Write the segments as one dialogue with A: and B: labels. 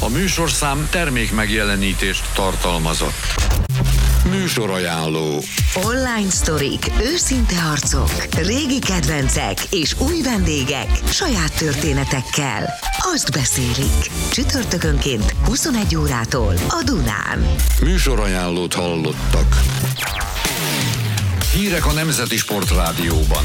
A: A műsorszám termék megjelenítést tartalmazott. Műsorajánló.
B: Online sztorik, őszinte arcok, régi kedvencek és új vendégek saját történetekkel. Azt beszélik. Csütörtökönként 21 órától a Dunán.
A: Műsorajánlót hallottak. Hírek a Nemzeti Sportrádióban.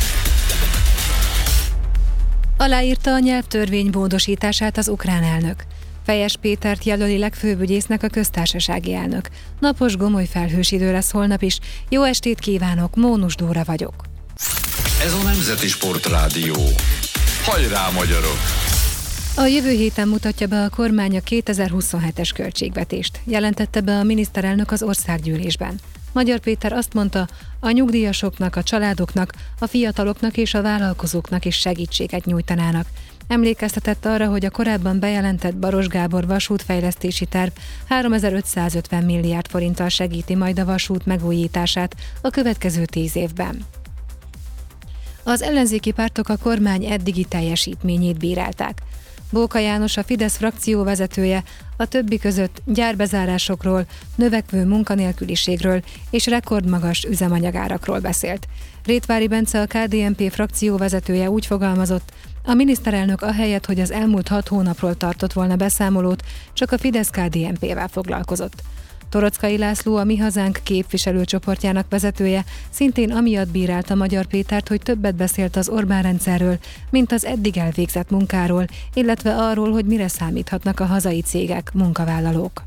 C: Aláírta a nyelvtörvény módosítását az ukrán elnök. Fejes Pétert jelöli legfőbb ügyésznek a köztársasági elnök. Napos, gomoly felhős idő lesz holnap is. Jó estét kívánok, Mónus Dóra vagyok.
A: Ez a Nemzeti Sportrádió. Hajrá, magyarok!
C: A jövő héten mutatja be a kormány a 2027-es költségvetést, jelentette be a miniszterelnök az országgyűlésben. Magyar Péter azt mondta, a nyugdíjasoknak, a családoknak, a fiataloknak és a vállalkozóknak is segítséget nyújtanának. Emlékeztetett arra, hogy a korábban bejelentett Baros Gábor vasútfejlesztési terv 3550 milliárd forinttal segíti majd a vasút megújítását a következő 10 évben. Az ellenzéki pártok a kormány eddigi teljesítményét bírálták. Bóka János, a Fidesz frakcióvezetője a többi között gyárbezárásokról, növekvő munkanélküliségről és rekordmagas üzemanyagárakról beszélt. Rétvári Bence, a KDNP frakcióvezetője úgy fogalmazott, a miniszterelnök ahelyett, hogy az elmúlt 6 hónapról tartott volna beszámolót, csak a Fidesz-KDNP-vel foglalkozott. Torockai László, a Mi Hazánk képviselőcsoportjának vezetője szintén amiatt bírálta Magyar Pétert, hogy többet beszélt az Orbán rendszerről, mint az eddig elvégzett munkáról, illetve arról, hogy mire számíthatnak a hazai cégek, munkavállalók.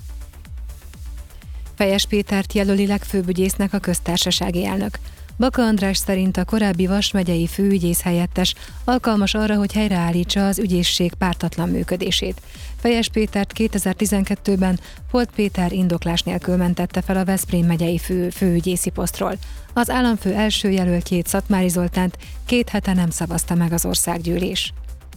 C: Fejes Pétert jelöli legfőbb ügyésznek a köztársasági elnök. Baka András szerint a korábbi Vas megyei főügyész helyettes alkalmas arra, hogy helyreállítsa az ügyészség pártatlan működését. Fejes Pétert 2012-ben Holt Péter indoklás nélkül mentette fel a Veszprém megyei főügyészi posztról. Az államfő első jelöltjét, Szatmári Zoltánt 2 hete nem szavazta meg az országgyűlés.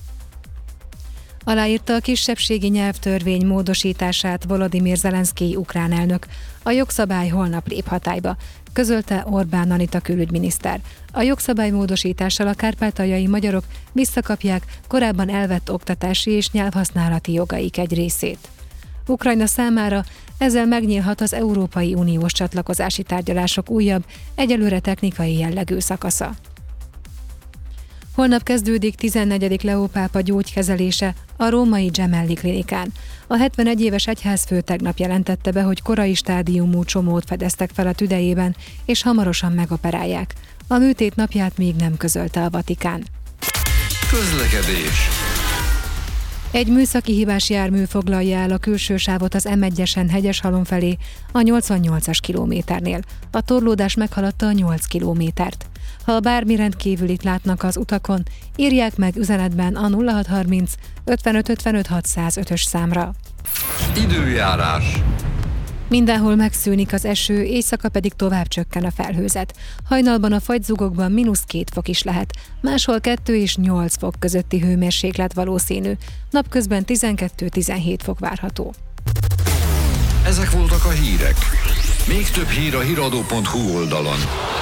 C: Aláírta a kisebbségi nyelvtörvény módosítását Volodymyr Zelenszkij ukrán elnök. A jogszabály holnap lép hatályba, közölte Orbán Anita külügyminiszter. A jogszabály módosítással a kárpátaljai magyarok visszakapják korábban elvett oktatási és nyelvhasználati jogaik egy részét. Ukrajna számára ezzel megnyílhat az Európai Uniós csatlakozási tárgyalások újabb, egyelőre technikai jellegű szakasza. Holnap kezdődik 14. Leó pápa gyógykezelése a római Gemelli klinikán. A 71 éves egyházfő tegnap jelentette be, hogy korai stádiumú csomót fedeztek fel a tüdejében, és hamarosan megoperálják. A műtét napját még nem közölte a Vatikán.
A: Közlekedés.
C: Egy műszaki hibás jármű foglalja el a külső sávot az M1-esen Hegyeshalom felé a 88-as kilométernél. A torlódás meghaladta a 8 kilométert. Ha bármi rendkívülit látnak az utakon, írják meg üzenetben a 0630 55 55 605-ös számra.
A: Időjárás.
C: Mindenhol megszűnik az eső, éjszaka pedig tovább csökken a felhőzet. Hajnalban a fagyzugokban -2 fok is lehet, máshol 2 és 8 fok közötti hőmérséklet valószínű. Napközben 12-17 fok várható.
A: Ezek voltak a hírek. Még több hír a hiradó.hu oldalon.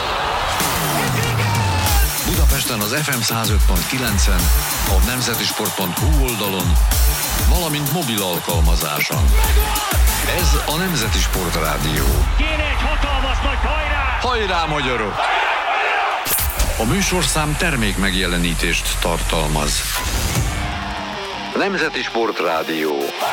A: Budapesten az FM 105.9-en, a nemzetisport.hu oldalon, valamint mobil alkalmazáson. Ez a Nemzeti Sportrádió.
D: Kéne egy hatalmas nagy hajrá!
A: Hajrá, magyarok! A műsorszám termék megjelenítést tartalmaz. Nemzeti Sportrádió.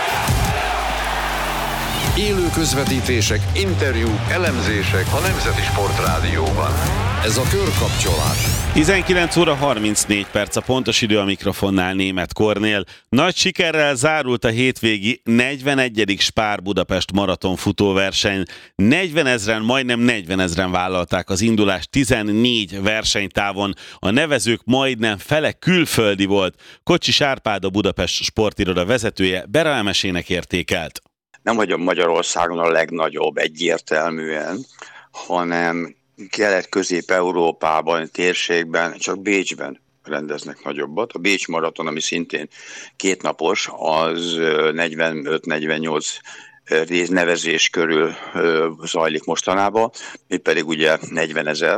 A: Élő közvetítések, interjúk, elemzések a Nemzeti Sportrádióban. Ez a körkapcsolás.
E: 19 óra 34 perc a pontos idő, a mikrofonnál Németh Kornél. Nagy sikerrel zárult a hétvégi 41. Spár Budapest maraton futóverseny. 40 000, majdnem 40 000 vállalták az indulást 14 versenytávon. A nevezők majdnem fele külföldi volt. Kocsis Árpád, a Budapest sportiroda vezetője Bera Emesének értékelt.
F: Nem vagyok Magyarországon a legnagyobb egyértelműen, hanem Kelet-Közép-Európában, térségben, csak Bécsben rendeznek nagyobbat. A Bécs maraton, ami szintén 2 napos, az 45-48 résznevezés körül zajlik mostanában, mi pedig ugye 40 000.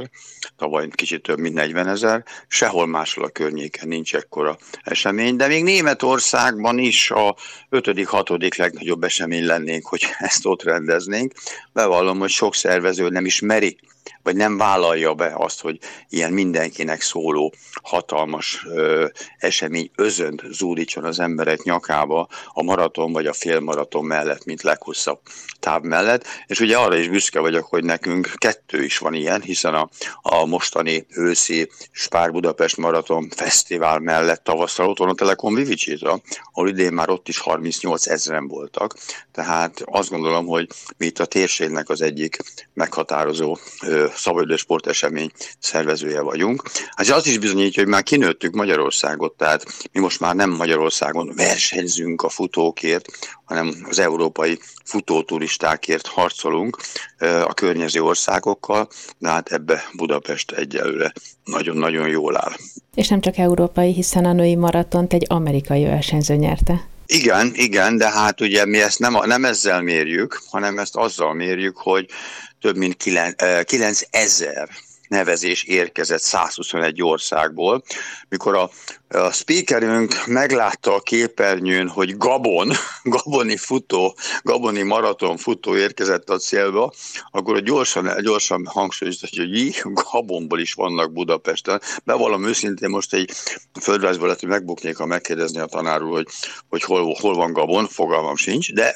F: tavaly kicsit több mint 40 000, sehol máshol a környéken nincs ekkora esemény, de még Németországban is a 5.-6. legnagyobb esemény lennénk, hogy ezt ott rendeznénk. Bevallom, hogy sok szervező nem is meri, vagy nem vállalja be azt, hogy ilyen mindenkinek szóló hatalmas esemény özönt zúdítson az emberek nyakába a maraton vagy a félmaraton mellett, mint leghosszabb táv mellett. És ugye arra is büszke vagyok, hogy nekünk 2 is van ilyen, hiszen a mostani őszi Spár Budapest Maraton Fesztivál mellett tavasszal ott van a Telekom Vivicita, ahol idén már ott is 38 000 voltak. Tehát azt gondolom, hogy mi itt a térségnek az egyik meghatározó szabadidős sportesemény szervezője vagyunk. Ez azt is bizonyítja, hogy már kinőttük Magyarországot, tehát mi most már nem Magyarországon versenyzünk a futókért, hanem az európai futóturistákért harcolunk a környező országokkal, de hát ebbe Budapest egyelőre nagyon-nagyon jól áll.
G: És nem csak európai, hiszen a női maratont egy amerikai versenyző nyerte.
F: Igen, de hát ugye mi ezt nem ezzel mérjük, hanem ezt azzal mérjük, hogy több mint 9000 nevezés érkezett 121 országból. Mikor a speakerünk meglátta a képernyőn, hogy gaboni maraton futó érkezett a célba, akkor gyorsan hangsúlyozta, hogy Gabonból is vannak Budapesten. Bevallom őszintén, most egy földrajzból lehet, hogy megbuknék, ha megkérdezni a tanár úr, hogy hol van Gabon, fogalmam sincs, de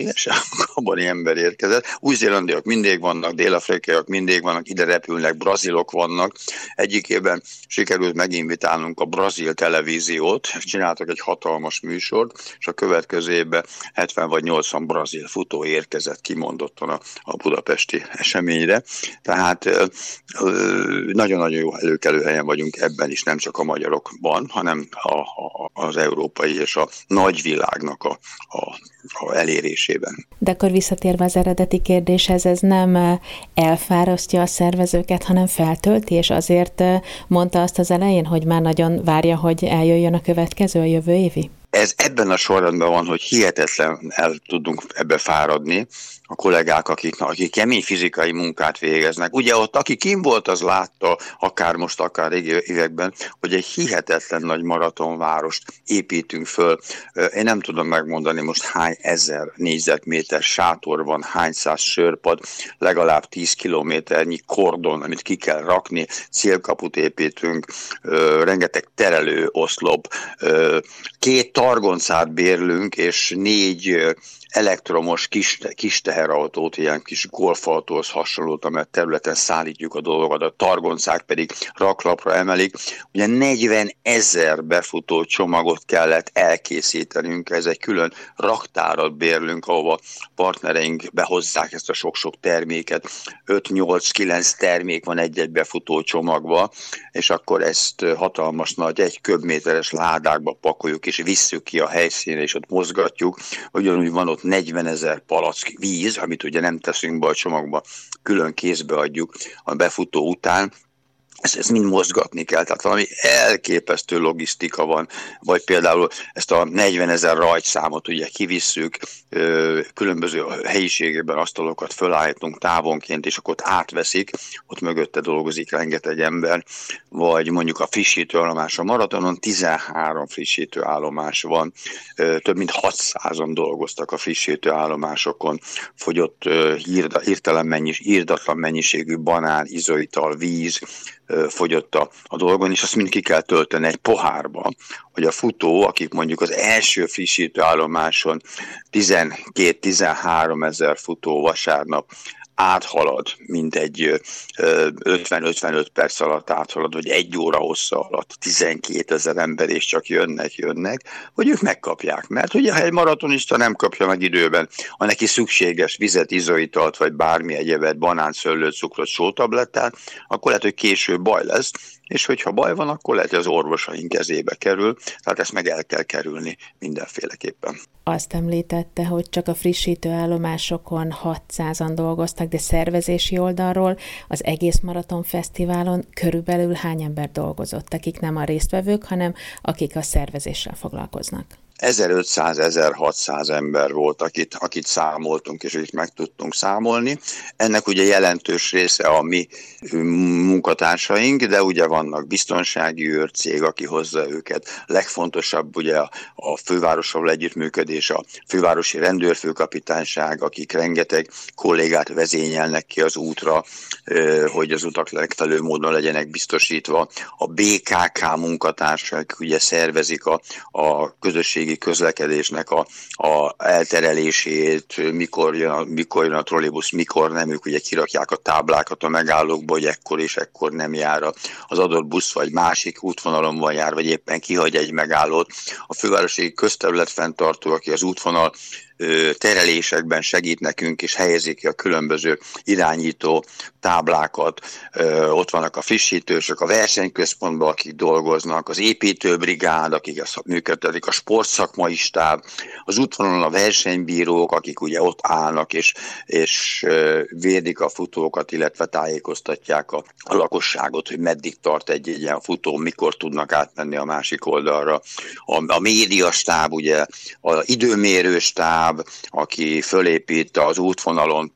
F: gaboni ember érkezett. Új-zélandiak mindig vannak, dél-afrikaiak mindig vannak, ide repülnek, brazilok vannak. Egyik évben sikerült meginvitálnunk a brazil televíziót, csináltak egy hatalmas műsort, és a következő évben 70 vagy 80 brazil futó érkezett kimondottan a budapesti eseményre. Tehát nagyon-nagyon jó előkelő helyen vagyunk ebben is, nem csak a magyarokban, hanem az európai és a nagyvilágnak a elérésében.
G: De akkor visszatérve az eredeti kérdéshez, ez nem elfárasztja a szervezőket, hanem feltölti, és azért mondta azt az elején, hogy már nagyon várja, hogy eljöjjön a következő, a jövő évi?
F: Ez ebben a sorrendben van, hogy hihetetlen el tudunk ebbe fáradni. A kollégák, akik kemény fizikai munkát végeznek. Ugye ott, aki kim volt, az látta, akár most, akár régi években, hogy egy hihetetlen nagy maratonvárost építünk föl. Én nem tudom megmondani most hány 1000 négyzetméter sátor van, hány száz sörpad, legalább 10 kilométernyi kordon, amit ki kell rakni, célkaput építünk, rengeteg terelő oszlop, 2 targoncát bérlünk, és 4 elektromos kis teherautót, ilyen kis golfautóhoz hasonlót, amely területen szállítjuk a dolgokat, a targoncák pedig raklapra emelik. Ugye 40 000 befutó csomagot kellett elkészítenünk, ez egy külön raktárat bérlünk, ahova partnereink behozzák ezt a sok-sok terméket. 5-8-9 termék van egy-egy befutó csomagba, és akkor ezt hatalmas nagy 1 köbméteres ládákba pakoljuk, és visszük ki a helyszínre, és ott mozgatjuk. Ugyanúgy van ott 40 000 palack víz, amit ugye nem teszünk be a csomagba, külön kézbe adjuk a befutó után. Ezt mind mozgatni kell, tehát valami elképesztő logisztika van, vagy például ezt a 40 000 rajtszámot ugye kivisszük, különböző helyiségében asztalokat fölállítunk távonként, és akkor ott átveszik, ott mögötte dolgozik rengeteg ember, vagy mondjuk a frissítőállomás a maratonon, 13 frissítőállomás van, több mint 600-an dolgoztak a frissítőállomásokon, fogyott írdatlan mennyiségű banán, izoital, víz, fogyott a dolgon, és azt mind ki kell tölteni egy pohárba, hogy a futó, akik mondjuk az első frissítőállomáson 12-13 000 futó vasárnap áthalad, mindegy 50-55 perc alatt áthalad, vagy 1 óra hossza alatt 12 000 ember, és csak jönnek, hogy ők megkapják. Mert ugye, ha egy maratonista nem kapja meg időben, ha neki szükséges vizet, izoitalt, vagy bármi egyebet, banán, szőlőt, cukrot, sótablettát, akkor lehet, hogy később baj lesz, és hogyha baj van, akkor lehet, hogy az orvosaink kezébe kerül, tehát ezt meg el kell kerülni mindenféleképpen.
G: Azt említette, hogy csak a frissítőállomásokon 600-an dolgoztak, de szervezési oldalról az egész maratonfesztiválon körülbelül hány ember dolgozott, akik nem a résztvevők, hanem akik a szervezéssel foglalkoznak?
F: 1500-1600 ember volt, akit számoltunk, és akit meg tudtunk számolni. Ennek ugye jelentős része a mi munkatársaink, de ugye vannak biztonsági őrcég, aki hozza őket. Legfontosabb ugye a fővárossal együttműködés, a fővárosi rendőrfőkapitányság, akik rengeteg kollégát vezényelnek ki az útra, hogy az utak legfelelőbb módon legyenek biztosítva. A BKK munkatársak ugye szervezik a közösségi közlekedésnek a elterelését, mikor jön a trollibusz, mikor nem, ők ugye kirakják a táblákat a megállókba, hogy ekkor és ekkor nem jár az adott busz, vagy másik útvonalon van jár, vagy éppen kihagy egy megállót. A fővárosi közterület fenntartó, aki az útvonal terelésekben segít nekünk, és helyezik ki a különböző irányító táblákat. Ott vannak a frissítősök, a versenyközpontban, akik dolgoznak, az építőbrigád, akik ezt működtetik, a sportszakmai stáb, az útvonalon a versenybírók, akik ugye ott állnak, és védik a futókat, illetve tájékoztatják a lakosságot, hogy meddig tart egy ilyen futó, mikor tudnak átmenni a másik oldalra. A médiastáb, ugye, az időmérőstáb, aki fölépít az útvonalon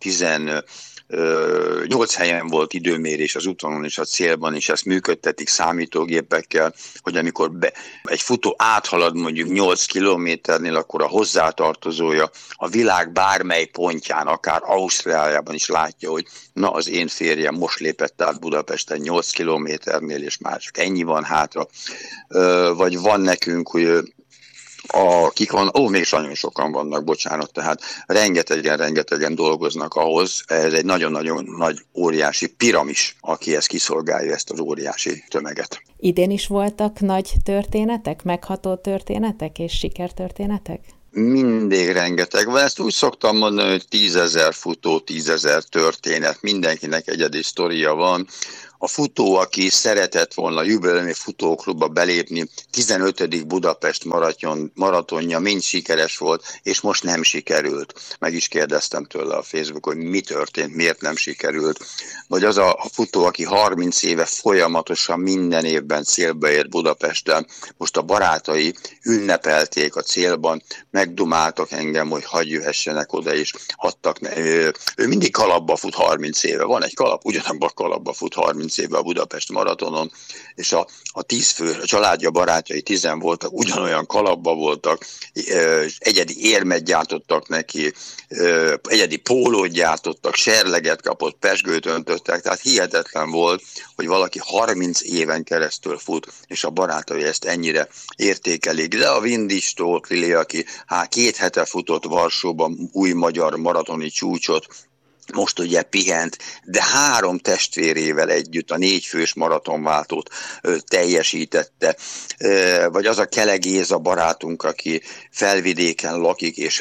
F: 8 helyen volt időmérés az útvonalon és a célban, és ezt működtetik számítógépekkel, hogy amikor egy futó áthalad mondjuk 8 kilométernél, akkor a hozzátartozója a világ bármely pontján, akár Ausztráliában is látja, hogy na, az én férjem most lépett át Budapesten 8 kilométernél, és már csak ennyi van hátra. Vagy van nekünk, hogy akik van, még nagyon sokan vannak, bocsánat, tehát rengetegen dolgoznak ahhoz, ez egy nagyon-nagyon nagy, óriási piramis, aki ezt kiszolgálja, ezt az óriási tömeget.
G: Idén is voltak nagy történetek, megható történetek és sikertörténetek?
F: Mindig rengeteg van. Ezt úgy szoktam mondani, hogy 10 000 futó, 10 000 történet, mindenkinek egyedi sztoria van. A futó, aki szeretett volna a jubileumi futóklubba belépni, 15. Budapest maratonja mind sikeres volt, és most nem sikerült. Meg is kérdeztem tőle a Facebookon, hogy mi történt, miért nem sikerült. Vagy az a futó, aki 30 éve folyamatosan minden évben célba ért Budapesten, most a barátai ünnepelték a célban, megdumáltak engem, hogy hadd jöhessenek oda, és adtak. Ő mindig kalapba fut 30 éve. Van egy kalap, ugyanabban a kalapba fut 30 éve a Budapest maratonon, és a 10 fő, a családja, barátjai 10 voltak, ugyanolyan kalapba voltak, egyedi érmet gyártottak neki, egyedi pólót gyártottak, serleget kapott, pezsgőt öntöttek, tehát hihetetlen volt, hogy valaki 30 éven keresztül fut, és a barátai ezt ennyire értékelik. De a Vindistó Lili, aki 2 hete futott Varsóban új magyar maratoni csúcsot, most ugye pihent, de 3 testvérével együtt a 4 fős maratonváltót teljesítette. Vagy az a Kele Géza barátunk, aki Felvidéken lakik, és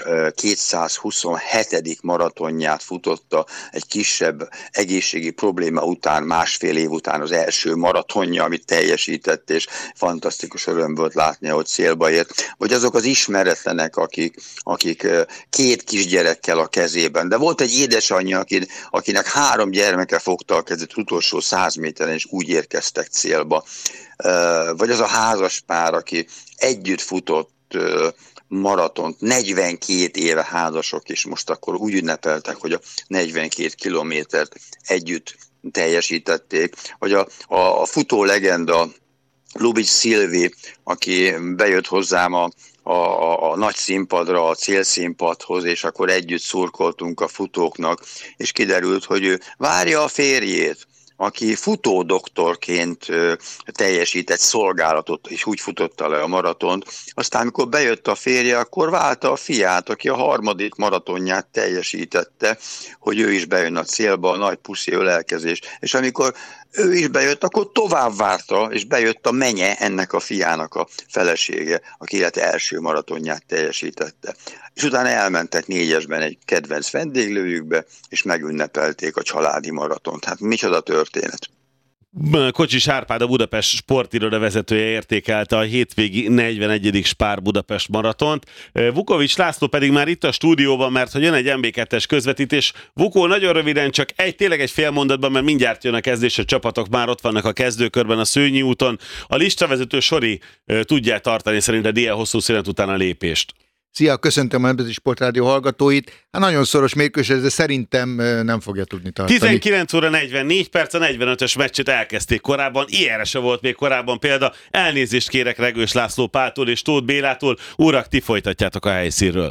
F: 227. maratonját futotta egy kisebb egészségi probléma után, 1,5 év után az első maratonja, amit teljesített, és fantasztikus öröm volt látni, hogy célba ért. Vagy azok az ismeretlenek, akik 2 kisgyerekkel a kezében, de volt egy édesanyja, akinek 3 gyermeke fogta a kezét utolsó 100 méteren, és úgy érkeztek célba. Vagy az a házaspár, aki együtt futott maratont, 42 éve házasok, és most akkor úgy ünnepeltek, hogy a 42 kilométert együtt teljesítették. Vagy a futó legenda Lubic Szilvi, aki bejött hozzám a nagy színpadra, a célszínpadhoz, és akkor együtt szurkoltunk a futóknak, és kiderült, hogy ő várja a férjét, aki futódoktorként teljesített szolgálatot, és úgy futotta le a maratont. Aztán, amikor bejött a férje, akkor várta a fiát, aki a 3. maratonját teljesítette, hogy ő is bejön a célba, a nagy puszi ölelkezés. És amikor ő is bejött, akkor tovább várta, és bejött a menye, ennek a fiának a felesége, aki élete első maratonját teljesítette. És utána elmentek 4-esben egy kedvenc vendéglőjükbe, és megünnepelték a családi maratont. Hát micsoda történet.
E: Kocsis Árpád, a Budapest sportiroda vezetője értékelte a hétvégi 41. Spár Budapest maratont. Vukovics László pedig már itt a stúdióban, mert hogy jön egy MB2-es közvetítés. Vukó, nagyon röviden, csak tényleg egy fél mondatban, mert mindjárt jön a kezdés, a csapatok már ott vannak a kezdőkörben a Szőnyi úton. A listavezető Sori tudja tartani szerinted ilyen hosszú szünet után a lépést?
H: Szia, köszöntöm a Nemzeti Sportrádió hallgatóit. Hát nagyon szoros mérkőzés, de szerintem nem fogja tudni tartani.
E: 19 óra 44 perc, a 45-ös meccset elkezdték korábban, ilyenre se volt még korábban példa. Elnézést kérek Regős László Páltól és Tóth Bélától. Urak, ti folytatjátok a helyszínről.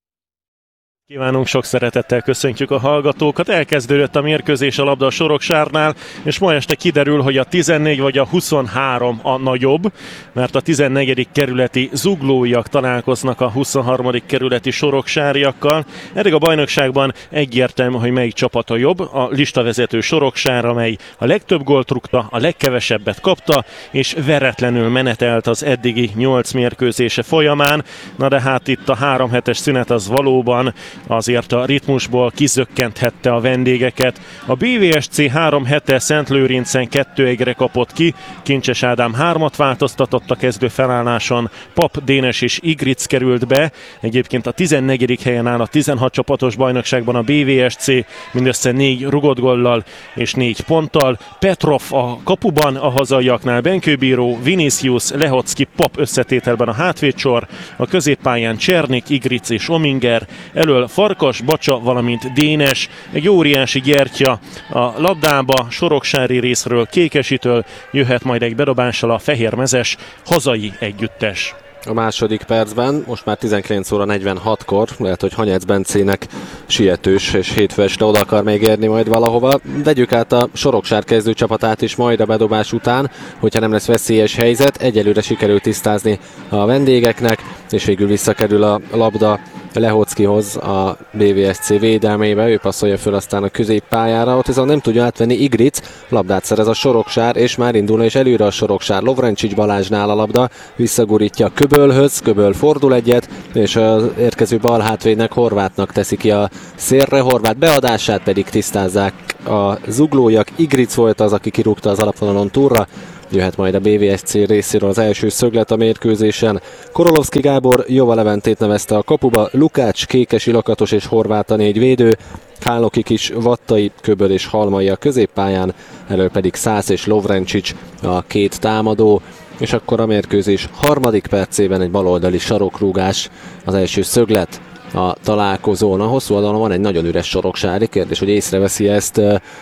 I: Kívánunk, sok szeretettel köszöntjük a hallgatókat. Elkezdődött a mérkőzés a labda a Soroksárnál, és ma este kiderül, hogy a 14 vagy a 23 a nagyobb, mert a 14. kerületi zuglóiak találkoznak a 23. kerületi soroksáriakkal. Eddig a bajnokságban egyértelmű, hogy melyik csapat a jobb. A listavezető Soroksár, amely a legtöbb gólt rúgta, a legkevesebbet kapta, és veretlenül menetelt az eddigi 8 mérkőzése folyamán. Na de hát itt a 3 hetes szünet az valóban azért a ritmusból kizökkenthette a vendégeket. A BVSC 3 hete Szentlőrincen 2-1-re kapott ki, Kincses Ádám 3-at változtatott a kezdő felálláson, Pap, Dénes és Igric került be. Egyébként a 14. helyen áll a 16 csapatos bajnokságban a BVSC, mindössze 4 rugott góllal és 4 ponttal. Petrov a kapuban, a hazaiaknál Benkőbíró, Vinicius, Lehocki, Pap összetételben a hátvédsor, a középpályán Csernik, Igric és Ominger, elől Farkas, Bacsa, valamint Dénes, egy óriási gyertya a labdába, soroksári részről Kékesitől jöhet majd egy bedobással a fehérmezes hazai együttes.
J: A második percben, most már 19 óra 46-kor, lehet, hogy Hanyec Bencének sietős, és hétfő este oda akar még érni majd valahova. Vegyük át a Soroksár kezdőcsapatát is majd a bedobás után, hogyha nem lesz veszélyes helyzet. Egyelőre sikerült tisztázni a vendégeknek, és végül visszakerül a labda Lehockihoz a BVSC védelmébe, ő passzolja föl aztán a középpályára, ott viszont nem tudja átvenni Igric, labdát szerez a Soroksár, és már indulna és előre a Soroksár. Lovrencsics Balázsnál a labda, visszagurítja Köbölhöz, Köböl fordul egyet, és az érkező balhátvédnek, Horvátnak teszi ki a szélre, Horvát beadását pedig tisztázzák a zuglóiak. Igric volt az, aki kirúgta az alapvonalon túlra. Jöhet majd a BVSC részéről az első szöglet a mérkőzésen. Korolovszki Gábor Jova Leventét nevezte a kapuba, Lukács, Kékesi, Lakatos és Horváth a 4 védő, Kálnokik is, Vattai, Köböl és Halmai a középpályán, elől pedig Szász és Lovrencsics a 2 támadó, és akkor a mérkőzés 3. percében egy baloldali sarokrúgás, az első szöglet a találkozón. A hosszú oldalon van egy nagyon üres soroksári, kérdés, hogy észreveszi ezt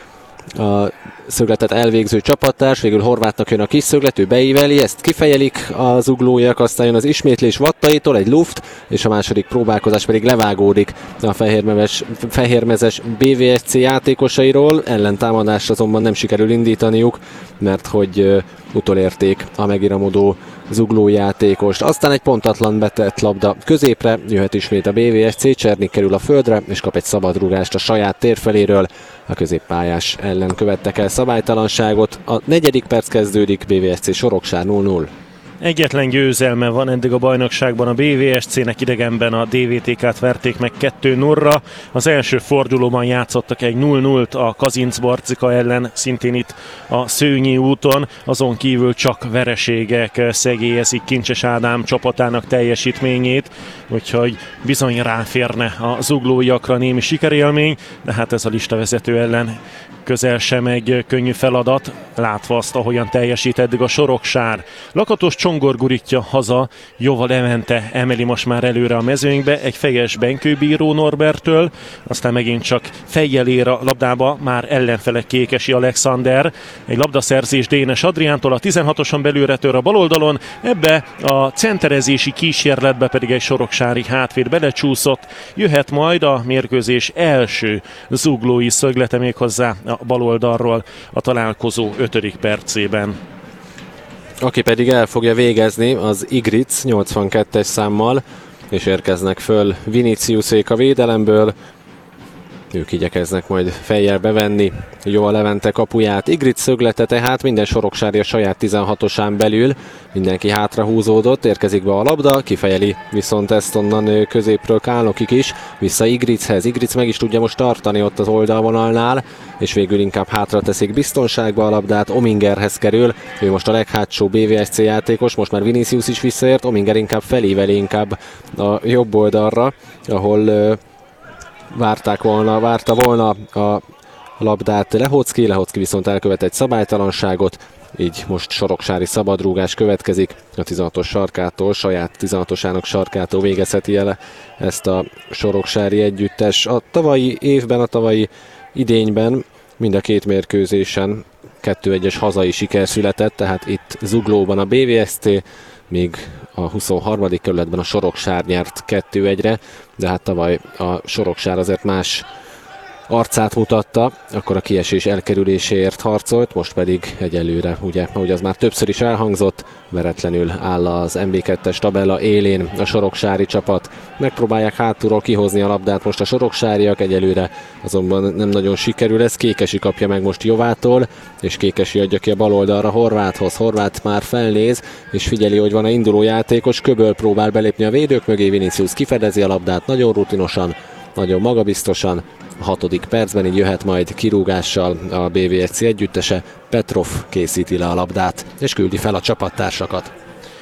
J: a szögletet elvégző csapattárs, végül Horvátnak jön a kis szöglet, ő beíveli, ezt kifejelik az zuglóiak, aztán jön az ismétlés Vattaitól, egy luft, és a második próbálkozás pedig levágódik a fehérmezes BVSC játékosairól, ellentámadást azonban nem sikerül indítaniuk, mert hogy utolérték a megiramodó zugló játékost. Aztán egy pontatlan betett labda középre, jöhet ismét a BVSC, Csernik kerül a földre, és kap egy szabadrúgást a saját térfeléről. A középpályás ellen követtek el szabálytalanságot. A 4. perc kezdődik, BVSC Soroksár 0-0.
I: Egyetlen győzelme van eddig a bajnokságban a BVSC-nek, idegenben a DVTK-t verték meg 2-0-ra. Az első fordulóban játszottak egy 0-0-t a Kazincbarcika ellen, szintén itt a Szőnyi úton. Azon kívül csak vereségek szegélyezik Kincses Ádám csapatának teljesítményét, úgyhogy bizony ráférne a zuglóiakra némi sikerélmény, de hát ez a listavezető ellen közel sem egy könnyű feladat, látva azt, ahogyan teljesít eddig a Soroksár. Lakatos Csongor gurítja haza, Jova Levente emeli most már előre a mezőnybe, egy fejes Benkőbíró Norberttől, aztán megint csak fejjel ér a labdába, már ellenfele Kékesi Alexander, egy labdaszerzés Dénes Adriántól, a 16-oson belőle tör a baloldalon, ebbe a centerezési kísérletbe pedig egy soroksári hátvéd belecsúszott, jöhet majd a mérkőzés első zuglói szöglete, méghozzá a baloldalról a találkozó 5. percében.
J: Aki pedig el fogja végezni, az Igric 82-es számmal, és érkeznek föl Viniciusék a védelemből. ők igyekeznek majd fejjel bevenni Jó a Levente kapuját. Igric szöglete tehát minden soroksári a saját 16-osán belül, mindenki hátra húzódott, érkezik be a labda, kifejeli viszont ezt onnan középről Kálnokik is, vissza Igrichez, Igric meg is tudja most tartani ott az oldalvonalnál, és végül inkább hátra teszik biztonságba a labdát, Omingerhez kerül, ő most a leghátsó BVSC játékos, most már Vinicius is visszaért, Ominger inkább felíveli inkább a jobb oldalra, ahol várta volna a labdát Lehocki viszont elkövet egy szabálytalanságot, így most soroksári szabadrúgás következik a 16-os sarkától, saját 16-osának sarkától végezheti el ezt a soroksári együttes. A tavalyi évben, a tavalyi idényben mind a két mérkőzésen 2-1-es hazai siker született, tehát itt Zuglóban a BVSC, míg a 23. kerületben a Soroksár nyert 2-1-re, de hát tavaly a Soroksár azért más arcát mutatta, akkor a kiesés elkerüléséért harcolt, most pedig egyelőre, ugye, ahogy az már többször is elhangzott, veretlenül áll az MB2-es tabella élén a soroksári csapat. Megpróbálják hátulról kihozni a labdát most a soroksáriak, egyelőre azonban nem nagyon sikerül ez. Kékesi kapja meg most Jovától, és Kékesi adja ki a bal oldalra Horváthoz. Horvát már felnéz, és figyeli, hogy van a induló játékos, Köböl próbál belépni a védők mögé, Vinicius kifedezi a labdát nagyon rutinosan, nagyon magabiztosan. A 6. percben így jöhet majd kirúgással a BVSC együttese, Petrov készíti le a labdát, és küldi fel a csapattársakat.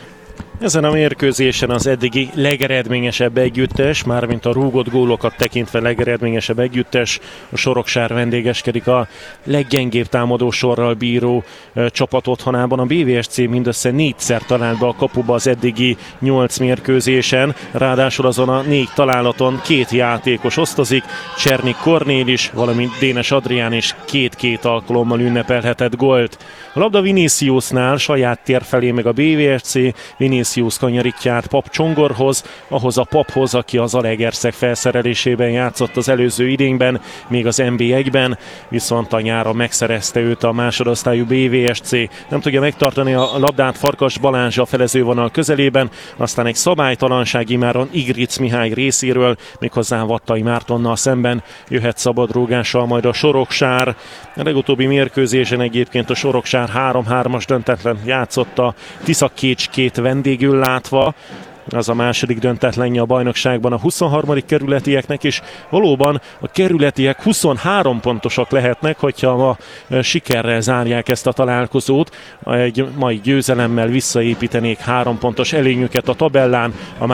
I: Ezen a mérkőzésen az eddigi legeredményesebb együttes, mármint a rúgott gólokat tekintve legeredményesebb együttes, a Soroksár vendégeskedik a leggyengébb támadó sorral bíró csapat otthonában. A BVSC mindössze 4-szer talált be a kapuba az eddigi 8 mérkőzésen, ráadásul azon a 4 találaton 2 játékos osztozik, Csernik Kornél is, valamint Dénes Adrián is 2-2 alkalommal ünnepelhetett gólt. A labda Viniciusnál saját tér felé meg a BVSC, Vinicius kanyarítja át Pap Csongorhoz, ahhoz a Paphoz, aki az Zalaegerszeg felszerelésében játszott az előző idényben, még az NB1-ben, viszont a nyáron megszerezte őt a másodosztályú BVSC. Nem tudja megtartani a labdát Farkas Balázs a felezővonal közelében, aztán egy szabálytalanság imáron Igric Mihály részéről, méghozzá Vattai Mártonnal szemben jöhet szabadrúgással majd a Soroksár. A legutóbbi mérkőzésen egyébként a Soroksár 3-3-as döntetlen játszott a Tisza-Kécs vendégül látva, az a második döntetlenje a bajnokságban a 23. kerületieknek, és valóban a kerületiek 23 pontosak lehetnek, hogyha ma sikerrel zárják ezt a találkozót, egy mai győzelemmel visszaépítenék 3 pontos előnyüket a tabellán. A